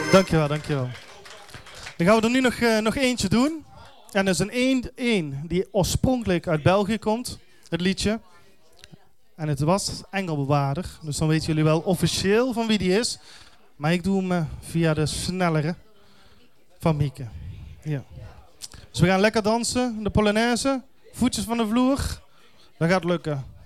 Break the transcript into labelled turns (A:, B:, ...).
A: Dankjewel, dankjewel. Dan gaan we er nu nog eentje doen. En dat is een die oorspronkelijk uit België komt, het liedje. En het was Engelbewaarder. Dus dan weten jullie wel officieel van wie die is. Maar ik doe hem via de snellere van Mieke. Ja. Dus we gaan lekker dansen, de Polonaise. Voetjes van de vloer. Dat gaat lukken.